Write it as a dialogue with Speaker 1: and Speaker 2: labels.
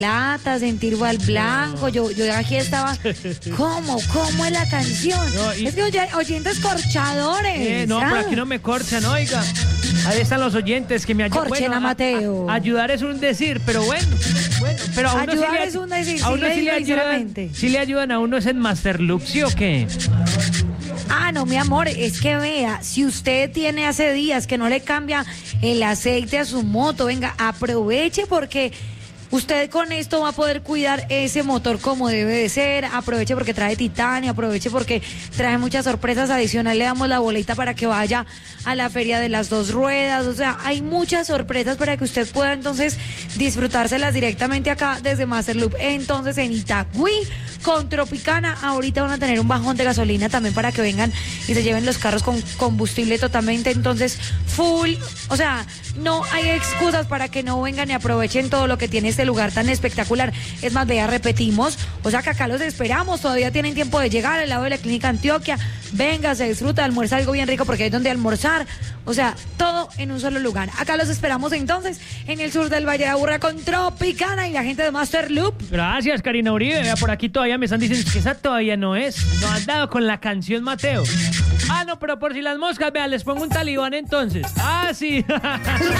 Speaker 1: plata, sentir al blanco. Yo aquí estaba, ¿cómo es la canción?
Speaker 2: No,
Speaker 1: Es que oyentes corchadores.
Speaker 2: No, por aquí no me corchan, oiga. Ahí están los oyentes que me ayudan.
Speaker 1: Corchen a Mateo.
Speaker 2: Ayudar es un decir, pero bueno, pero a uno
Speaker 1: Ayudar
Speaker 2: sí
Speaker 1: es un decir,
Speaker 2: a
Speaker 1: sí
Speaker 2: uno
Speaker 1: le
Speaker 2: sí
Speaker 1: digo
Speaker 2: le ayudan,
Speaker 1: sinceramente.
Speaker 2: sí le ayudan a uno es en Masterloop, ¿sí o qué?
Speaker 1: No, mi amor, es que vea, si usted tiene hace días que no le cambia el aceite a su moto, venga, aproveche porque usted con esto va a poder cuidar ese motor como debe de ser. Aproveche porque trae titanio, aproveche porque trae muchas sorpresas adicionales. Le damos la boleta para que vaya a la feria de las dos ruedas. O sea, hay muchas sorpresas para que usted pueda entonces disfrutárselas directamente acá desde Masterloop. Entonces en Itagüí con Tropicana ahorita van a tener un bajón de gasolina también para que vengan y se lleven los carros con combustible totalmente. Entonces full, o sea, no hay excusas para que no vengan y aprovechen todo lo que tiene este lugar tan espectacular. Es más, vea, repetimos, o sea que acá los esperamos, todavía tienen tiempo de llegar al lado de la Clínica Antioquia. Venga, se disfruta, almuerza algo bien rico porque hay donde almorzar, o sea, todo en un solo lugar. Acá los esperamos entonces en el sur del Valle de Aburrá con Tropicana y la gente de Masterloop.
Speaker 2: Gracias, Karina Uribe. Vea, por aquí todavía me están diciendo que esa todavía no es. No han dado con la canción, Mateo. No, pero por si las moscas, vea, les pongo un talibán entonces. Sí.